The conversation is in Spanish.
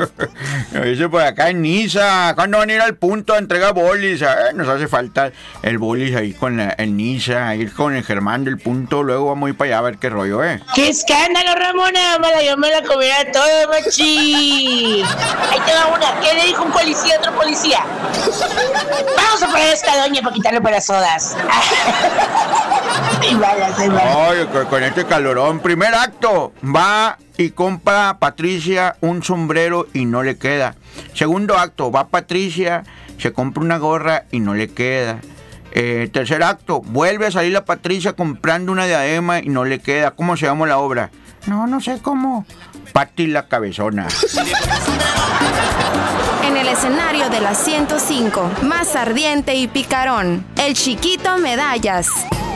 Nos dice por acá en Niza, ¿cuándo van a ir al punto a entregar bolis? Nos hace falta el bolis ahí con el Niza, ir con el Germán del punto, luego vamos a ir para allá a ver qué rollo, ¡Qué escándalo, Ramona! Yo me la comiera toda, machi. Ahí te va una. ¿Qué le dijo un policía a otro policía? Vamos a poner a esta doña para quitarle para las sodas. Ay, con este calorón. Primer acto, va y compra Patricia un sombrero y no le queda. Segundo acto, va Patricia, se compra una gorra y no le queda. Tercer acto, vuelve a salir la Patricia comprando una diadema y no le queda. ¿Cómo se llama la obra? No sé cómo. Pati la Cabezona. En el escenario de la 105, más ardiente y picarón, el Chiquito Medallas.